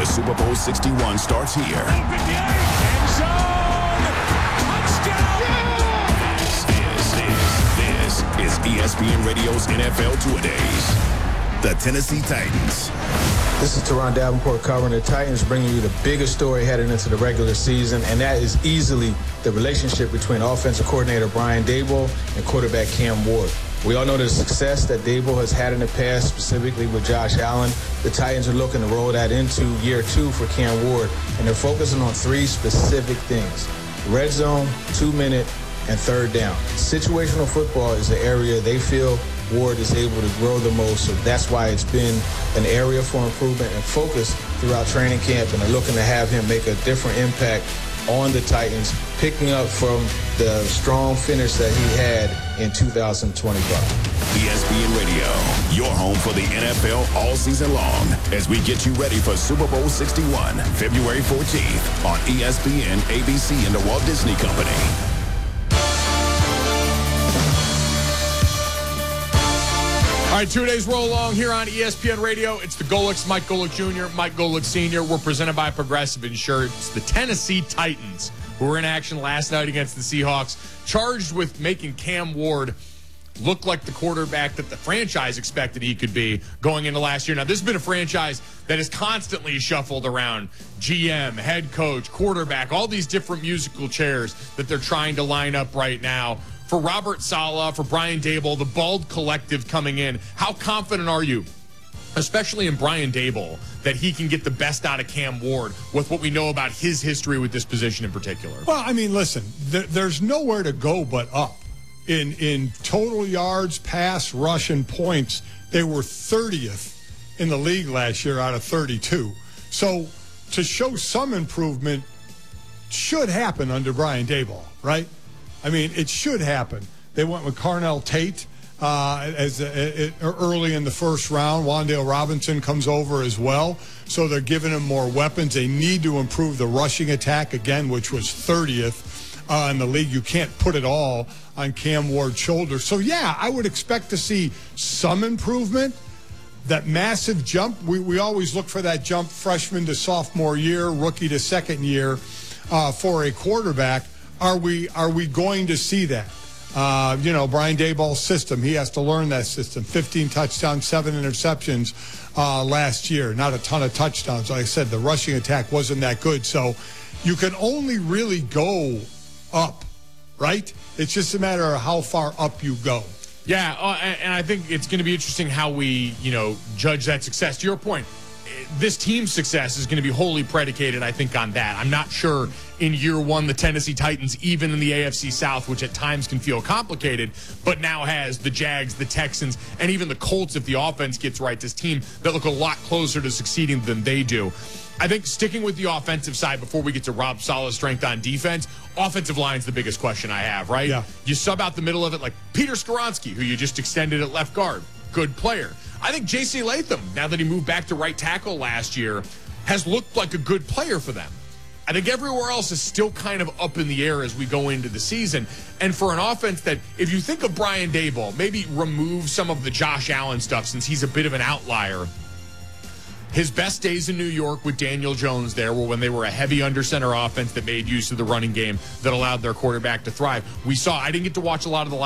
The Super Bowl 61 starts here. Open the end zone. Touchdown. This is ESPN Radio's NFL Two-A-Days. The Tennessee Titans. This is Teron Davenport covering the Titans, bringing you the biggest story heading into the regular season, and that is easily the relationship between offensive coordinator Brian Daboll and quarterback Cam Ward. We all know the success that Daboll has had in the past, specifically with Josh Allen. The Titans are looking to roll that into year 2 for Cam Ward, and they're focusing on 3 specific things: red zone, 2-minute, and third down. Situational football is the area they feel Ward is able to grow the most, so that's why it's been an area for improvement and focus throughout training camp, and they're looking to have him make a different impact on the Titans, picking up from the strong finish that he had in 2025. ESPN Radio, your home for the NFL all season long, as we get you ready for Super Bowl 61, February 14th on ESPN, ABC, and the Walt Disney Company. All right, 2 days roll along here on ESPN Radio. It's the Golics, Mike Golic Jr., Mike Golic Sr. We're presented by Progressive Insurance. The Tennessee Titans, who were in action last night against the Seahawks, charged with making Cam Ward look like the quarterback that the franchise expected he could be going into last year. Now, this has been a franchise that is constantly shuffled around GM, head coach, quarterback, all these different musical chairs that they're trying to line up right now. For Robert Saleh, for Brian Daboll, the Bald Collective coming in, how confident are you, especially in Brian Daboll, that he can get the best out of Cam Ward with what we know about his history with this position in particular? Well, I mean, listen, there's nowhere to go but up. In total yards, pass, rush, and points, they were 30th in the league last year out of 32. So to show some improvement should happen under Brian Daboll, right? I mean, it should happen. They went with Carnell Tate early in the first round. Wan'Dale Robinson comes over as well. So they're giving him more weapons. They need to improve the rushing attack, again, which was 30th in the league. You can't put it all on Cam Ward's shoulders. So, yeah, I would expect to see some improvement. That massive jump, we always look for that jump freshman to sophomore year, rookie to second year for a quarterback. Are we going to see that? Brian Daboll's system, he has to learn that system. 15 touchdowns, 7 interceptions last year. Not a ton of touchdowns. Like I said, the rushing attack wasn't that good. So you can only really go up, right? It's just a matter of how far up you go. Yeah, and I think it's going to be interesting how we, judge that success. To your point, this team's success is going to be wholly predicated, I think, on that. I'm not sure in year 1 the Tennessee Titans, even in the AFC South, which at times can feel complicated, but now has the Jags, the Texans, and even the Colts, if the offense gets right, this team that look a lot closer to succeeding than they do. I think sticking with the offensive side before we get to Rob Saleh's strength on defense, offensive line's the biggest question I have, right? Yeah. You sub out the middle of it like Peter Skoronski, who you just extended at left guard. Good player. I think J.C. Latham, now that he moved back to right tackle last year, has looked like a good player for them. I think everywhere else is still kind of up in the air as we go into the season. And for an offense that, if you think of Brian Daboll, maybe remove some of the Josh Allen stuff since he's a bit of an outlier. His best days in New York with Daniel Jones there were when they were a heavy under-center offense that made use of the running game that allowed their quarterback to thrive. I didn't get to watch a lot of the